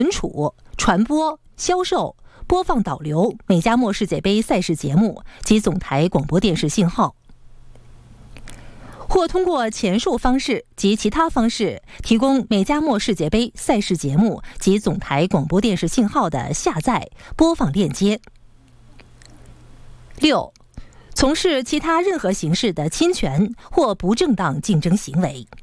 存储、传播、销售、播放导流美加墨世界杯赛事节目及总台广播电视信号，或通过前述方式及其他方式提供美加墨世界杯赛事节目及总台广播电视信号的下载、播放链接。6. 从事其他任何形式的侵权或不正当竞争行为。